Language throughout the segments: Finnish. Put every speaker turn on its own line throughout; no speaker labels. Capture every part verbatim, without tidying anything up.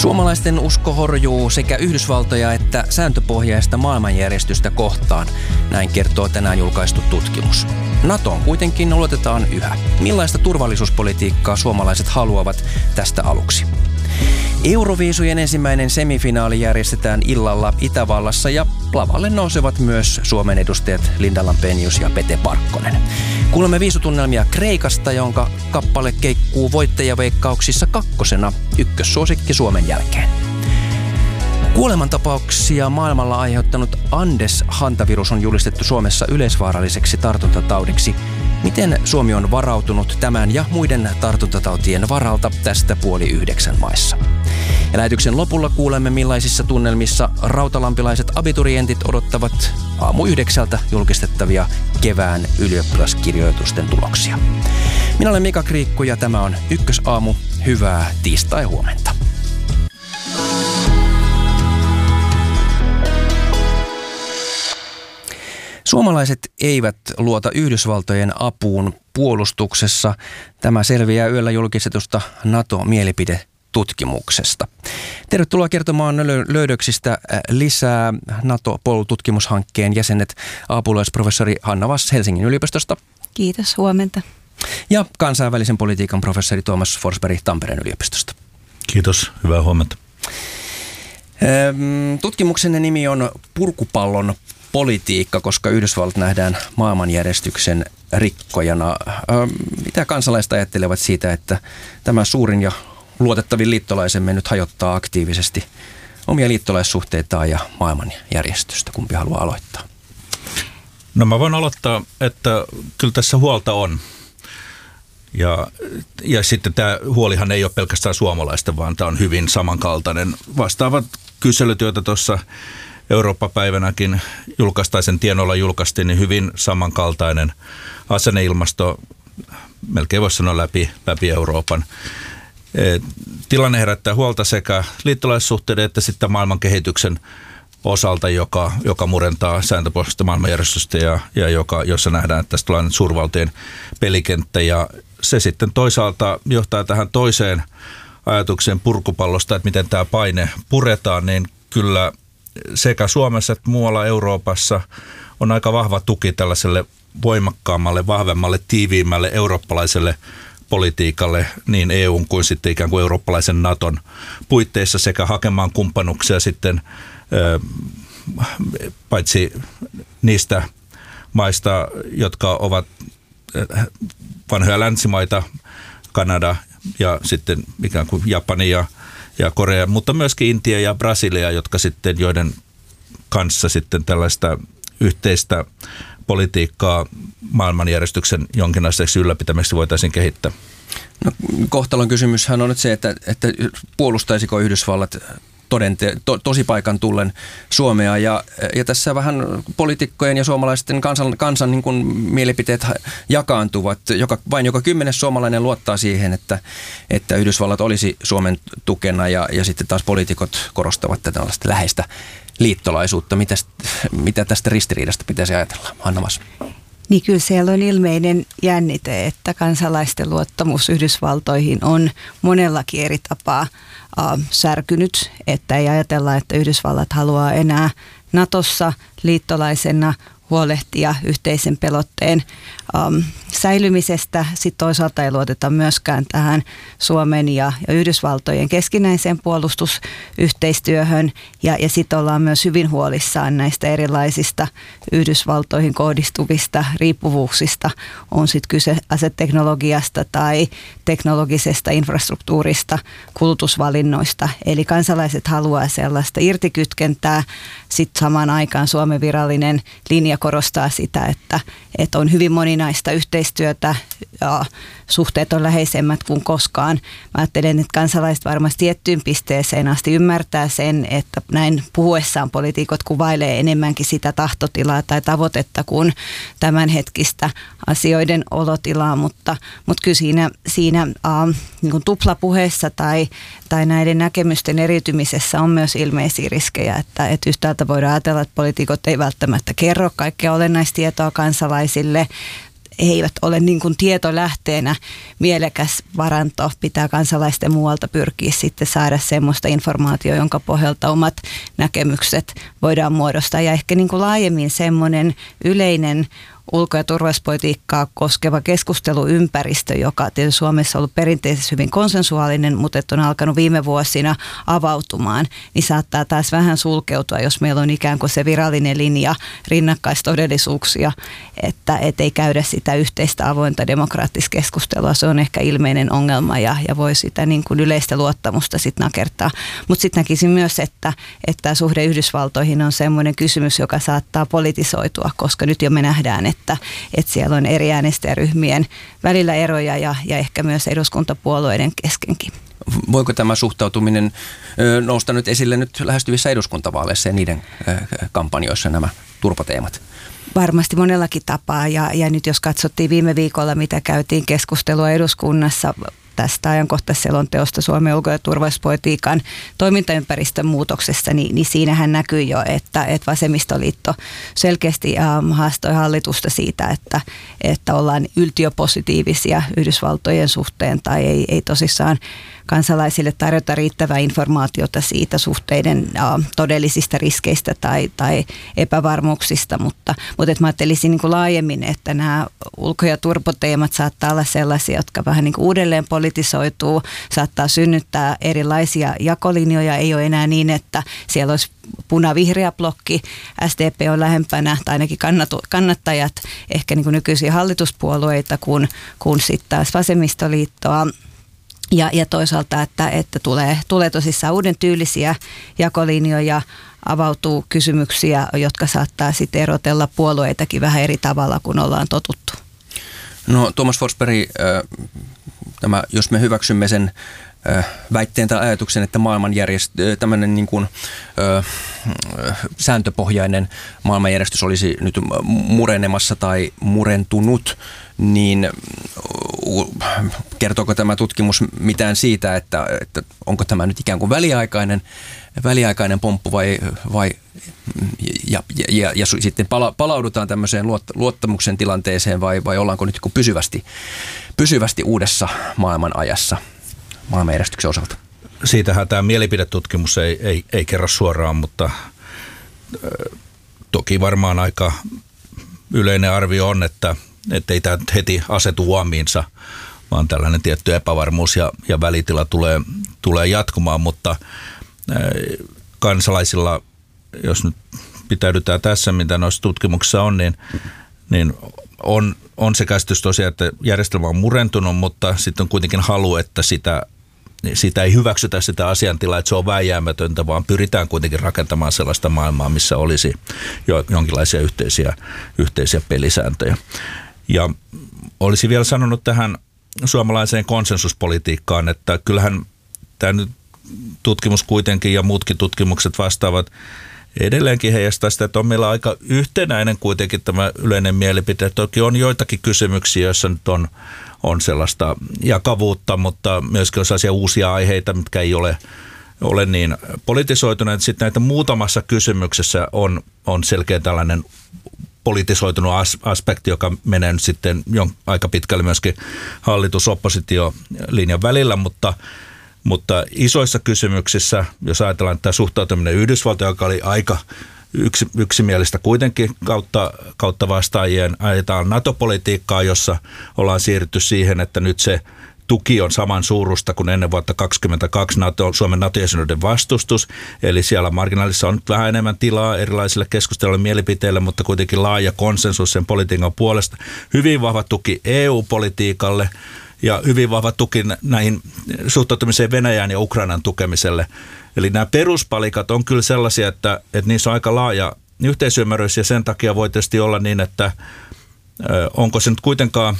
Suomalaisten usko horjuu sekä Yhdysvaltoja että sääntöpohjaista maailmanjärjestystä kohtaan, näin kertoo tänään julkaistu tutkimus. NATOon kuitenkin luotetaan yhä. Millaista turvallisuuspolitiikkaa suomalaiset haluavat tästä aluksi? Euroviisujen ensimmäinen semifinaali järjestetään illalla Itävallassa ja lavalle nousevat myös Suomen edustajat Linda Lampenius ja Pete Parkkonen. Kuulemme viisutunnelmia Kreikasta, jonka kappale keikkuu voittajaveikkauksissa kakkosena ykkössuosikki Suomen jälkeen. Kuolemantapauksia maailmalla aiheuttanut Andes-hantavirus on julistettu Suomessa yleisvaaralliseksi tartuntataudiksi. Miten Suomi on varautunut tämän ja muiden tartuntatautien varalta tästä puoli yhdeksän maissa? Ja lähetyksen lopulla kuulemme, millaisissa tunnelmissa rautalampilaiset abiturientit odottavat aamu yhdeksältä julkistettavia kevään ylioppilaskirjoitusten tuloksia. Minä olen Mika Kriikku ja tämä on Ykkösaamu. Hyvää tiistai-huomenta. Suomalaiset eivät luota Yhdysvaltojen apuun puolustuksessa. Tämä selviää yöllä julkistetusta NATO-mielipidetutkimuksesta. Tervetuloa kertomaan löydöksistä lisää NATO-Pol-tutkimushankkeen jäsenet apulaisprofessori Hanna Vass Helsingin yliopistosta.
Kiitos, huomenta.
Ja kansainvälisen politiikan professori Tuomas Forsberg Tampereen yliopistosta.
Kiitos, hyvää huomenta.
Tutkimuksenne nimi on Purkupallon politiikka, koska Yhdysvallat nähdään maailmanjärjestyksen rikkojana. Mitä kansalaiset ajattelevat siitä, että tämä suurin ja luotettavin liittolaisemme nyt hajottaa aktiivisesti omia liittolaissuhteitaan ja maailmanjärjestystä? Kumpi haluaa aloittaa?
No mä voin aloittaa, että kyllä tässä huolta on. Ja, ja sitten tämä huolihan ei ole pelkästään suomalaista, vaan tämä on hyvin samankaltainen. Vastaavat kyselytyötä tuossa Eurooppa-päivänäkin julkaistaan, sen tienoilla julkaistiin, niin hyvin samankaltainen asenneilmasto, melkein voisi sanoa läpi, läpi Euroopan. Tilanne herättää huolta sekä liittolaissuhteiden että sitten maailman kehityksen osalta, joka, joka murentaa sääntöpohjaista maailmanjärjestystä ja, ja joka, jossa nähdään, että tästä tulee suurvaltojen pelikenttä. Ja se sitten toisaalta johtaa tähän toiseen ajatukseen purkupallosta, että miten tämä paine puretaan, niin kyllä sekä Suomessa että muualla Euroopassa on aika vahva tuki tällaiselle voimakkaammalle, vahvemmalle, tiiviimmälle eurooppalaiselle politiikalle niin E U:n kuin sitten ikään kuin eurooppalaisen NATOn puitteissa sekä hakemaan kumppanuksia sitten paitsi niistä maista, jotka ovat vanhoja länsimaita, Kanada ja sitten ikään kuin Japani ja ja Korea, mutta myöskin Intia ja Brasilia, jotka sitten, joiden kanssa sitten tällaista yhteistä politiikkaa maailmanjärjestyksen jonkinlaiseksi ylläpitämiseksi voitaisiin kehittää.
No, kohtalon kysymyshän on nyt se, että, että puolustaisiko Yhdysvallat todente, to, tosipaikan tullen Suomea ja, ja tässä vähän poliitikkojen ja suomalaisten kansan, kansan niin kuin mielipiteet jakaantuvat. Joka, vain joka kymmenes suomalainen luottaa siihen, että, että Yhdysvallat olisi Suomen tukena ja, ja sitten taas poliitikot korostavat tätä läheistä liittolaisuutta. Mitä, mitä tästä ristiriidasta pitäisi ajatella? Hanna Vass.
Niin kyllä siellä on ilmeinen jännite, että kansalaisten luottamus Yhdysvaltoihin on monellakin eri tapaa äh, särkynyt, että ei ajatella, että Yhdysvallat haluaa enää NATOssa liittolaisena huolehtia yhteisen pelotteen ähm, säilymisestä. Sitten toisaalta ei luoteta myöskään tähän Suomen ja, ja Yhdysvaltojen keskinäiseen puolustusyhteistyöhön. Ja, ja sitten ollaan myös hyvin huolissaan näistä erilaisista Yhdysvaltoihin kohdistuvista riippuvuuksista. On sitten kyse aseteknologiasta tai teknologisesta infrastruktuurista, kulutusvalinnoista. Eli kansalaiset haluaa sellaista irtikytkentää. Sitten samaan aikaan Suomen virallinen linja korostaa sitä, että, että on hyvin moninaista yhteistyötä ja suhteet on läheisemmät kuin koskaan. Mä ajattelen, että kansalaiset varmasti tiettyyn pisteeseen asti ymmärtää sen, että näin puhuessaan poliitikot kuvailee enemmänkin sitä tahtotilaa tai tavoitetta kuin tämänhetkistä asioiden olotilaa, mutta, mutta kyllä siinä, siinä äh, niin kuin tuplapuheessa tai, tai näiden näkemysten eriytymisessä on myös ilmeisiä riskejä, että, että yhtäältä voidaan ajatella, että poliitikot ei välttämättä kerro kaikkea olennaista tietoa kansalaisille, he eivät ole niin kuin tietolähteenä mielekäs varanto. Pitää kansalaisten muualta pyrkiä sitten saada semmoista informaatiota, jonka pohjalta omat näkemykset voidaan muodostaa. Ja ehkä niin kuin laajemmin semmoinen yleinen ulko- ja turvallisuuspolitiikkaa koskeva keskusteluympäristö, joka tietysti Suomessa on ollut perinteisesti hyvin konsensuaalinen, mutta on alkanut viime vuosina avautumaan, niin saattaa taas vähän sulkeutua, jos meillä on ikään kuin se virallinen linja rinnakkaistodellisuuksia, että et ei käydä sitä yhteistä avointa demokraattista keskustelua. Se on ehkä ilmeinen ongelma ja, ja voi sitä niin kuin yleistä luottamusta sitten nakertaa. Mutta sitten näkisin myös, että, että suhde Yhdysvaltoihin on semmoinen kysymys, joka saattaa politisoitua, koska nyt jo me nähdään, että Että, että siellä on eri äänestäjäryhmien välillä eroja ja, ja ehkä myös eduskuntapuolueiden keskenkin.
Voiko tämä suhtautuminen ö, nousta nyt esille nyt lähestyvissä eduskuntavaaleissa ja niiden ö, kampanjoissa nämä turpateemat?
Varmasti monellakin tapaa ja, ja nyt jos katsottiin viime viikolla, mitä käytiin keskustelua eduskunnassa tästä ajankohtaisselonteosta Suomen ulko- ja turvallisuuspolitiikan toimintaympäristön muutoksesta, niin, niin siinähän näkyy jo, että, että vasemmistoliitto selkeästi ähm, haastoi hallitusta siitä, että, että ollaan yltiöpositiivisia Yhdysvaltojen suhteen tai ei, ei tosissaan kansalaisille tarjota riittävää informaatiota siitä suhteiden äh, todellisista riskeistä tai, tai epävarmuuksista, mutta, mutta et mä ajattelisin niin kuin laajemmin, että nämä ulko- ja turpoteemat saattaa olla sellaisia, jotka vähän niin kuin uudelleen politisoituu, saattaa synnyttää erilaisia jakolinjoja, ei ole enää niin, että siellä olisi puna-vihreä blokki, S D P on lähempänä tai ainakin kannatu, kannattajat ehkä niin kuin nykyisiä hallituspuolueita kuin, kuin sitten taas vasemmistoliittoa. Ja, ja toisaalta, että, että tulee, tulee tosissaan uuden tyylisiä jakolinjoja, avautuu kysymyksiä, jotka saattaa sitten erotella puolueitakin vähän eri tavalla kuin ollaan totuttu.
No Tuomas Forsberg, tämä, jos me hyväksymme sen väitteen tai ajatuksen, että maailmanjärjestö, tämmöinen niin kuin, ö, sääntöpohjainen maailmanjärjestys olisi nyt murenemassa tai murentunut, niin kertooko tämä tutkimus mitään siitä, että, että onko tämä nyt ikään kuin väliaikainen, väliaikainen pomppu vai, vai ja, ja, ja, ja sitten pala, palaudutaan tämmöiseen luottamuksen tilanteeseen vai, vai ollaanko nyt pysyvästi, pysyvästi uudessa maailman ajassa maailmanjärjestyksen osalta?
Siitähän tämä mielipidetutkimus ei, ei, ei kerro suoraan, mutta äh, toki varmaan aika yleinen arvio on, että ei tämä heti asetu huomiinsa, vaan tällainen tietty epävarmuus ja, ja välitila tulee, tulee jatkumaan, mutta äh, kansalaisilla, jos nyt pitäydytään tässä, mitä noissa tutkimuksissa on, niin, niin on, on se käsitys tosiaan, että järjestelmä on murentunut, mutta sitten on kuitenkin halu, että sitä, sitä ei hyväksytä sitä asiantilaa, että se on vääjäämätöntä, vaan pyritään kuitenkin rakentamaan sellaista maailmaa, missä olisi jo jonkinlaisia yhteisiä, yhteisiä pelisääntöjä. Ja olisin vielä sanonut tähän suomalaiseen konsensuspolitiikkaan, että kyllähän tämä nyt tutkimus kuitenkin ja muutkin tutkimukset vastaavat edelleenkin heijastaa sitä, että on meillä aika yhtenäinen kuitenkin tämä yleinen mielipide. Toki on joitakin kysymyksiä, joissa nyt on, on sellaista jakavuutta, mutta myöskin on sellaisia uusia aiheita, mitkä ei ole, ole niin politisoituneet. Sitten näitä muutamassa kysymyksessä on, on selkeä tällainen politisoitunut aspekti, joka menee nyt sitten jo aika pitkälle myöskin hallitus-oppositiolinjan välillä, mutta Mutta isoissa kysymyksissä, jos ajatellaan tämä suhtautuminen Yhdysvaltoja, joka oli aika yksi, yksimielistä kuitenkin kautta, kautta vastaajien, ajetaan NATO-politiikkaa, jossa ollaan siirrytty siihen, että nyt se tuki on saman suurusta kuin ennen vuotta kaksikymmentäkaksi NATO, Suomen NATO-jäsenyyden vastustus. Eli siellä marginaalissa on nyt vähän enemmän tilaa erilaisille keskusteluille mielipiteille, mutta kuitenkin laaja konsensus sen politiikan puolesta. Hyvin vahva tuki E U-politiikalle. Ja hyvin vahva tuki näihin suhtautumiseen Venäjään ja Ukrainan tukemiselle. Eli nämä peruspalikat on kyllä sellaisia, että, että niissä on aika laaja yhteisymmärrys ja sen takia voi tietysti olla niin, että onko se nyt kuitenkaan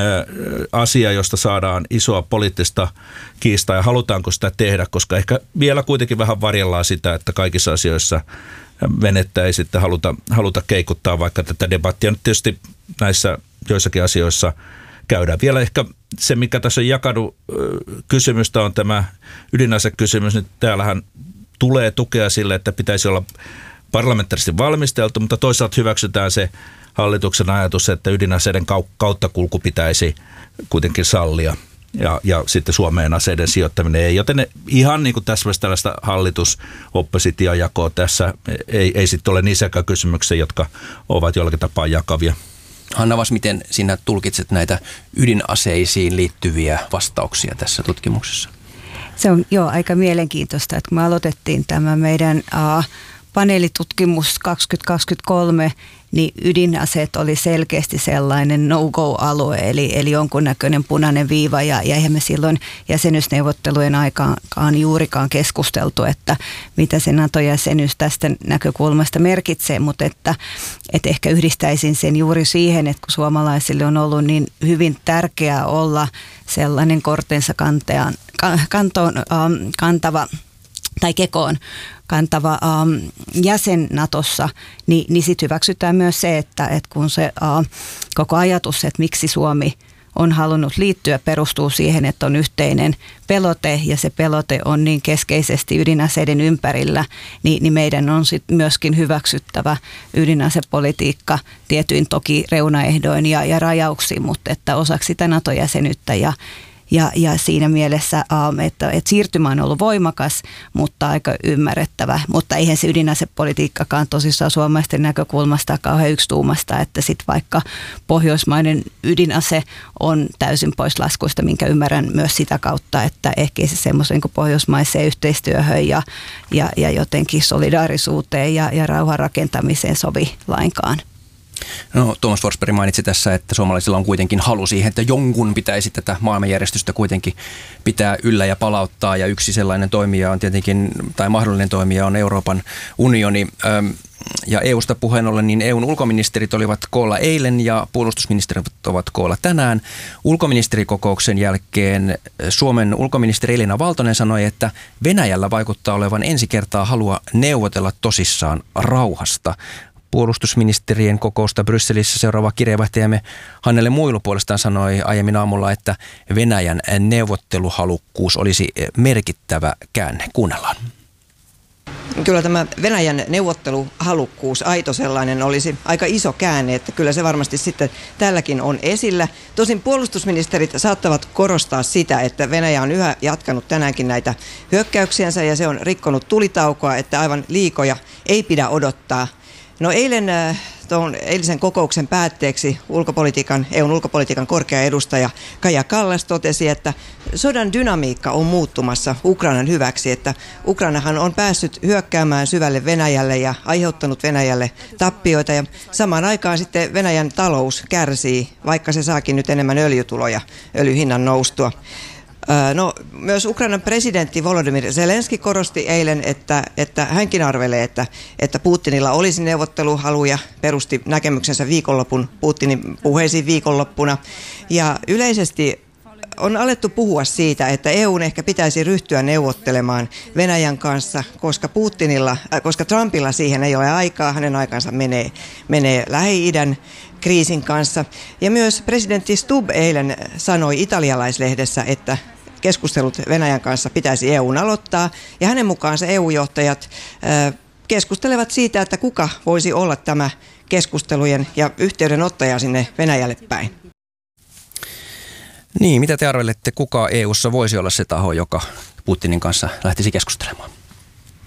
asia, josta saadaan isoa poliittista kiistaa ja halutaanko sitä tehdä, koska ehkä vielä kuitenkin vähän varjellaan sitä, että kaikissa asioissa venettä ei sitten haluta, haluta keikuttaa, vaikka tätä debattia nyt tietysti näissä joissakin asioissa käydään. Vielä ehkä se, mikä tässä on jakadu kysymystä, on tämä ydinasekysymys. Nyt täällähän tulee tukea sille, että pitäisi olla parlamentaarisesti valmisteltu, mutta toisaalta hyväksytään se hallituksen ajatus, että ydinaseiden kauttakulku pitäisi kuitenkin sallia. Ja, ja sitten Suomeen aseiden sijoittaminen ei, joten ne, ihan niin kuin tässä tällaista hallitus-oppositiojakoa tässä ei, ei sitten ole niissäkään kysymyksiä, jotka ovat jollakin tapaa jakavia.
Hanna Vass, miten sinä tulkitset näitä ydinaseisiin liittyviä vastauksia tässä tutkimuksessa?
Se on jo aika mielenkiintoista, että kun me aloitettiin tämä meidän uh, paneelitutkimus kaksituhattakaksikymmentäkolme, niin ydinaseet oli selkeästi sellainen no-go-alue, eli, eli jonkunnäköinen punainen viiva, ja, ja eihän me silloin jäsenyysneuvottelujen aikaan juurikaan keskusteltu, että mitä se NATO-jäsenyys tästä näkökulmasta merkitsee, mutta että, että ehkä yhdistäisin sen juuri siihen, että kun suomalaisille on ollut niin hyvin tärkeää olla sellainen kortensa kantean, kantoon ähm, kantava tai kekoon kantava ähm, jäsen Natossa, niin, niin sitten hyväksytään myös se, että, että kun se äh, koko ajatus, että miksi Suomi on halunnut liittyä, perustuu siihen, että on yhteinen pelote ja se pelote on niin keskeisesti ydinaseiden ympärillä, niin, niin meidän on sitten myöskin hyväksyttävä ydinasepolitiikka tietyin toki reunaehdoin ja, ja rajauksiin, mutta että osaksi sitä NATO-jäsenyyttä ja Ja, ja siinä mielessä, että, että siirtymä on ollut voimakas, mutta aika ymmärrettävä. Mutta eihän se ydinasepolitiikkakaan tosissaan suomalaisten näkökulmasta kauhean yksituumasta, että sitten vaikka pohjoismainen ydinase on täysin pois laskuista, minkä ymmärrän myös sitä kautta, että ehkä se semmoisen kuin pohjoismaiseen yhteistyöhön ja, ja, ja jotenkin solidaarisuuteen ja, ja rauhan rakentamiseen sovi lainkaan.
No, Tuomas Forsberg mainitsi tässä, että suomalaisilla on kuitenkin halu siihen, että jonkun pitäisi tätä maailmanjärjestystä kuitenkin pitää yllä ja palauttaa. Ja yksi sellainen toimija on tietenkin, tai mahdollinen toimija on Euroopan unioni. Ja E U:sta puheen ollen, niin E U:n ulkoministerit olivat koolla eilen ja puolustusministerit ovat koolla tänään. Ulkoministerikokouksen jälkeen Suomen ulkoministeri Elina Valtonen sanoi, että Venäjällä vaikuttaa olevan ensi kertaa halua neuvotella tosissaan rauhasta. Puolustusministerien kokousta Brysselissä seuraava kirjeenvaihtajamme Hannele Muilu puolestaan sanoi aiemmin aamulla, että Venäjän neuvotteluhalukkuus olisi merkittävä käänne. Kuunnellaan.
Kyllä tämä Venäjän neuvotteluhalukkuus, aito sellainen, olisi aika iso käänne, että kyllä se varmasti sitten tälläkin on esillä. Tosin puolustusministerit saattavat korostaa sitä, että Venäjä on yhä jatkanut tänäänkin näitä hyökkäyksiänsä ja se on rikkonut tulitaukoa, että aivan liikoja ei pidä odottaa. No eilen tuon eilisen kokouksen päätteeksi ulkopolitiikan, E U:n ulkopolitiikan korkea edustaja Kaja Kallas totesi, että sodan dynamiikka on muuttumassa Ukrainan hyväksi, että Ukrainahan on päässyt hyökkäämään syvälle Venäjälle ja aiheuttanut Venäjälle tappioita ja samaan aikaan sitten Venäjän talous kärsii, vaikka se saakin nyt enemmän öljytuloja öljyhinnan noustua. No, myös Ukrainan presidentti Volodymyr Zelenski korosti eilen, että, että hänkin arvelee, että, että Putinilla olisi neuvotteluhaluja, perusti näkemyksensä viikonlopun Putinin puheisiin viikonloppuna. Ja yleisesti on alettu puhua siitä, että E U:n ehkä pitäisi ryhtyä neuvottelemaan Venäjän kanssa, koska Putinilla, äh, koska Trumpilla siihen ei ole aikaa, hänen aikansa menee, menee Lähi-idän kriisin kanssa. Ja myös presidentti Stubb eilen sanoi italialaislehdessä, että keskustelut Venäjän kanssa pitäisi E U:n aloittaa. Ja hänen mukaansa E U-johtajat äh, keskustelevat siitä, että kuka voisi olla tämä keskustelujen ja yhteydenottaja sinne Venäjälle päin.
Niin, mitä te arvelette, kuka E U:ssa voisi olla se taho, joka Putinin kanssa lähtisi keskustelemaan?